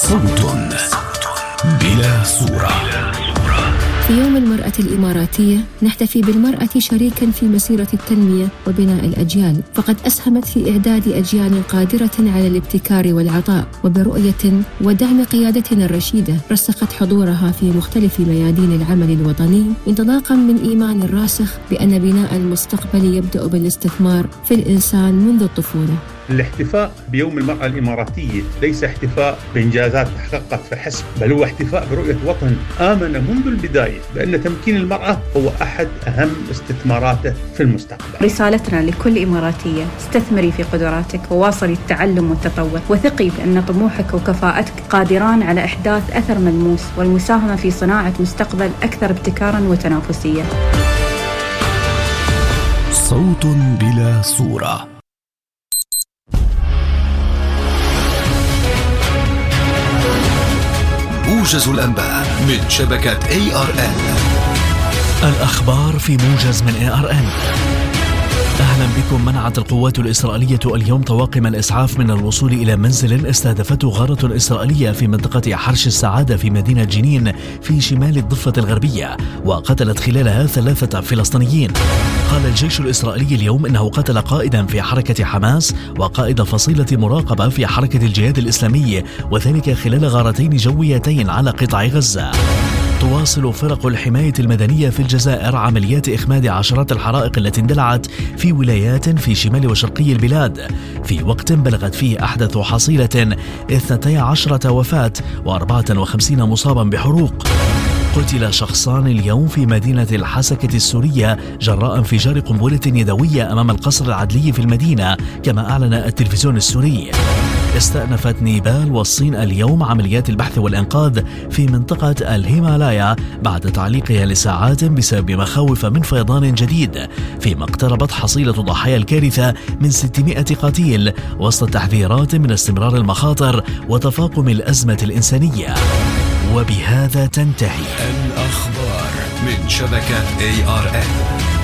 صوت بلا صورة. في يوم المرأة الإماراتية نحتفي بالمرأة شريكاً في مسيرة التنمية وبناء الأجيال، فقد أسهمت في إعداد أجيال قادرة على الابتكار والعطاء، وبرؤية ودعم قيادتنا الرشيدة رسخت حضورها في مختلف ميادين العمل الوطني، انطلاقاً من إيمان راسخ بأن بناء المستقبل يبدأ بالاستثمار في الإنسان منذ الطفولة. الاحتفاء بيوم المرأة الإماراتية ليس احتفاء بإنجازات تحققت فحسب، بل هو احتفاء برؤية وطن آمن منذ البداية بأن تمكين المرأة هو أحد أهم استثماراته في المستقبل. رسالتنا لكل إماراتية: استثمري في قدراتك وواصلي التعلم والتطور، وثقي بأن طموحك وكفاءتك قادران على إحداث أثر ملموس والمساهمة في صناعة مستقبل أكثر ابتكاراً وتنافسية. صوت بلا صورة. موجز الأنباء من شبكة ARN. الأخبار في موجز من ARN. أهلا بكم. منعت القوات الإسرائيلية اليوم طواقم الإسعاف من الوصول إلى منزل استهدفته غارة إسرائيلية في منطقة حرش السعادة في مدينة جنين في شمال الضفة الغربية، وقتلت خلالها 3 فلسطينيين. قال الجيش الإسرائيلي اليوم إنه قتل قائدا في حركة حماس وقائد فصيلة مراقبة في حركة الجهاد الإسلامي، وذلك خلال غارتين جويتين على قطاع غزة. تواصل فرق الحماية المدنية في الجزائر عمليات إخماد عشرات الحرائق التي اندلعت في ولايات في شمال وشرقي البلاد، في وقت بلغت فيه أحدث حصيلة 12 وفاة و54 مصابا بحروق. قتل شخصان اليوم في مدينة الحسكة السورية جراء انفجار قنبلة يدوية أمام القصر العدلي في المدينة، كما أعلن التلفزيون السوري. استأنفت نيبال والصين اليوم عمليات البحث والإنقاذ في منطقة الهيمالايا بعد تعليقها لساعات بسبب مخاوف من فيضان جديد، فيما اقتربت حصيلة ضحايا الكارثة من 600 قتيل وسط تحذيرات من استمرار المخاطر وتفاقم الأزمة الإنسانية. وبهذا تنتهي الأخبار من شبكة ARN.